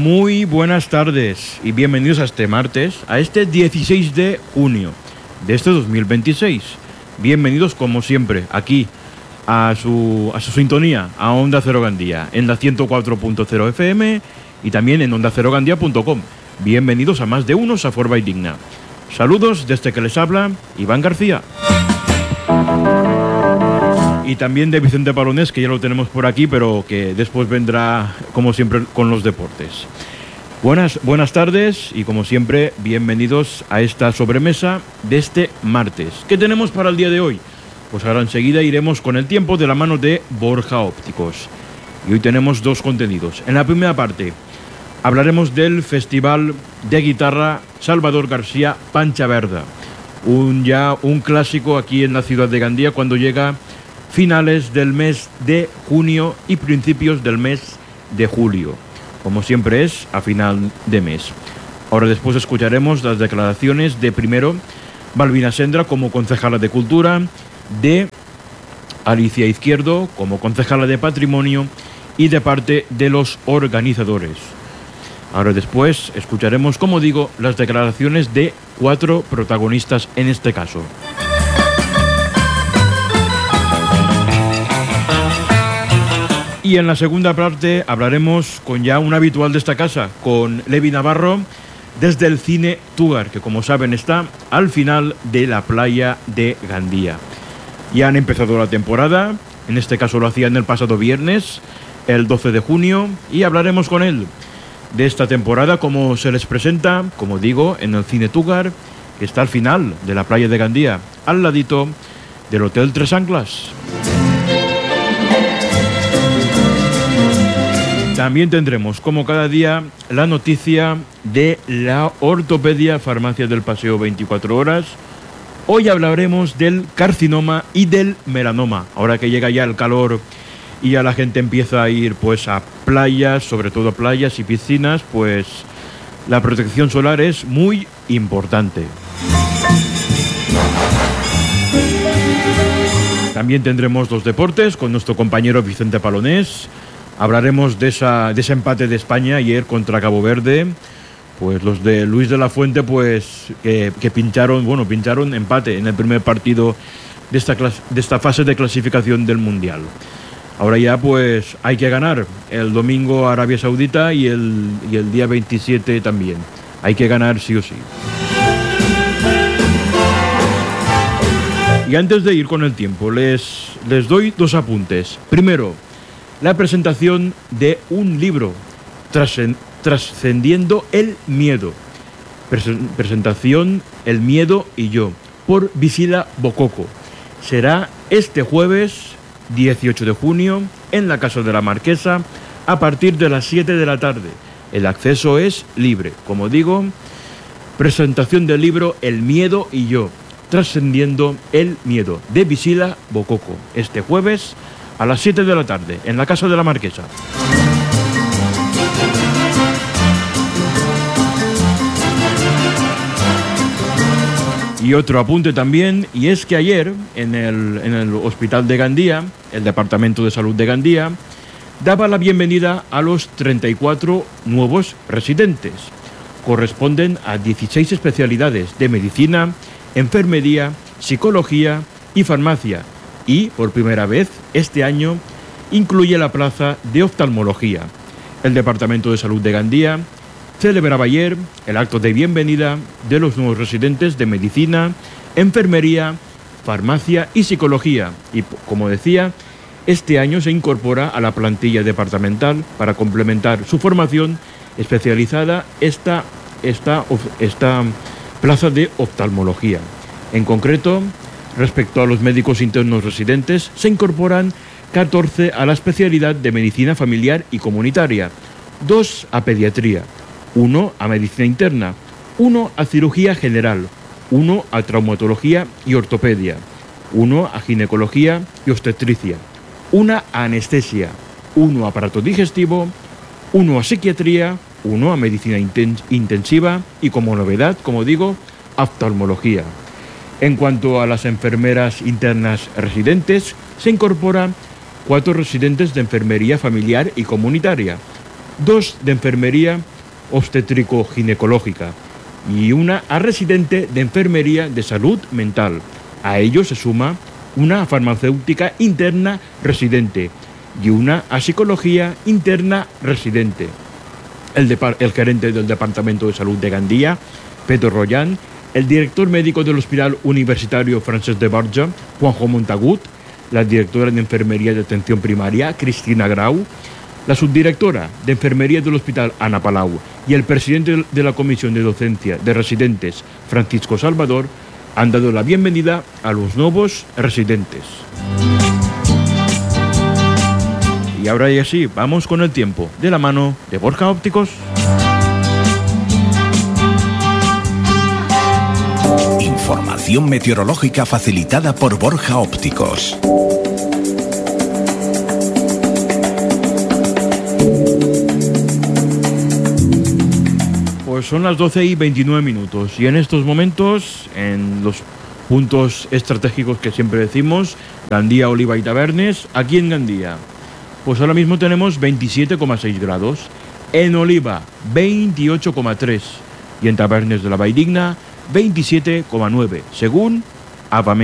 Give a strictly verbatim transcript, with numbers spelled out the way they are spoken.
Muy buenas tardes y bienvenidos a este martes, a este dieciséis de junio de este dos mil veintiséis. Bienvenidos como siempre aquí a su, a su sintonía, a Onda Cero Gandía, en la ciento cuatro punto cero F M y también en onda cero gandía punto com. Bienvenidos a Más de Unos a Forma y Digna. Saludos desde que les habla Iván García. Y también de Vicente Palonés, que ya lo tenemos por aquí, pero que después vendrá, como siempre, con los deportes. Buenas, buenas tardes y, como siempre, bienvenidos a esta sobremesa de este martes. ¿Qué tenemos para el día de hoy? Pues ahora enseguida iremos con el tiempo de la mano de Borja Ópticos. Y hoy tenemos dos contenidos. En la primera parte hablaremos del Festival de Guitarra Salvador García Pancha Verda. Un, ya un clásico aquí en la ciudad de Gandía cuando llega finales del mes de junio y principios del mes de julio, como siempre es a final de mes. Ahora después escucharemos las declaraciones de primero Balbina Sendra como concejala de Cultura, de Alicia Izquierdo como concejala de Patrimonio y de parte de los organizadores. Ahora después escucharemos, como digo, las declaraciones de cuatro protagonistas en este caso. Y en la segunda parte hablaremos con ya un habitual de esta casa, con Levi Navarro, desde el Cine Túgar, que como saben está al final de la playa de Gandía. Ya han empezado la temporada, en este caso lo hacían el pasado viernes, el doce de junio, y hablaremos con él de esta temporada, cómo se les presenta, como digo, en el Cine Túgar, que está al final de la playa de Gandía, al ladito del Hotel Tres Anclas. También tendremos, como cada día, la noticia de la ortopedia Farmacia del Paseo veinticuatro horas. Hoy hablaremos del carcinoma y del melanoma. Ahora que llega ya el calor y ya la gente empieza a ir pues a playas, sobre todo playas y piscinas, pues la protección solar es muy importante. También tendremos los deportes con nuestro compañero Vicente Palonés. Hablaremos de, esa, de ese empate de España ayer contra Cabo Verde. Pues los de Luis de la Fuente, pues que, que pincharon, bueno, pincharon empate en el primer partido de esta, clas, de esta fase de clasificación del Mundial. Ahora ya pues hay que ganar el domingo Arabia Saudita y el, y el día veintisiete también. Hay que ganar sí o sí. Y antes de ir con el tiempo, les, les doy dos apuntes. Primero, la presentación de un libro, Trascendiendo el Miedo. Presentación El Miedo y Yo, por Visila Bococo. Será este jueves dieciocho de junio en la Casa de la Marquesa a partir de las siete de la tarde. El acceso es libre. Como digo, presentación del libro El Miedo y Yo, Trascendiendo el Miedo, de Visila Bococo, este jueves a las siete de la tarde, en la Casa de la Marquesa. Y otro apunte también, y es que ayer, en el, en el Hospital de Gandía, el Departamento de Salud de Gandía, daba la bienvenida a los treinta y cuatro nuevos residentes. Corresponden a dieciséis especialidades de medicina, enfermería, psicología y farmacia. Y, por primera vez, este año, incluye la plaza de oftalmología. El Departamento de Salud de Gandía celebraba ayer el acto de bienvenida de los nuevos residentes de medicina, enfermería, farmacia y psicología. Y, como decía, este año se incorpora a la plantilla departamental para complementar su formación especializada esta, esta, esta plaza de oftalmología. En concreto, respecto a los médicos internos residentes, se incorporan catorce a la especialidad de medicina familiar y comunitaria, dos a pediatría, uno a medicina interna, uno a cirugía general, uno a traumatología y ortopedia, uno a ginecología y obstetricia, una a anestesia, uno a aparato digestivo, uno a psiquiatría, uno a medicina intensiva y, como novedad, como digo, oftalmología. En cuanto a las enfermeras internas residentes, se incorporan cuatro residentes de enfermería familiar y comunitaria, dos de enfermería obstétrico-ginecológica y una a residente de enfermería de salud mental. A ello se suma una farmacéutica interna residente y una a psicología interna residente. El, depar- el gerente del Departamento de Salud de Gandía, Pedro Royan, el director médico del Hospital Universitario Francesc de Borja, Juanjo Montagut, la directora de Enfermería de Atención Primaria, Cristina Grau, la subdirectora de Enfermería del Hospital, Ana Palau, y el presidente de la Comisión de Docencia de Residentes, Francisco Salvador, han dado la bienvenida a los nuevos residentes. Y ahora y así, vamos con el tiempo, de la mano de Borja Ópticos. Información meteorológica facilitada por Borja Ópticos. Pues son las doce y veintinueve minutos y en estos momentos, en los puntos estratégicos que siempre decimos, Gandía, Oliva y Tabernes, aquí en Gandía, pues ahora mismo tenemos veintisiete coma seis grados, en Oliva veintiocho coma tres y en Tabernes de la Valldigna veintisiete coma nueve, según Apamed.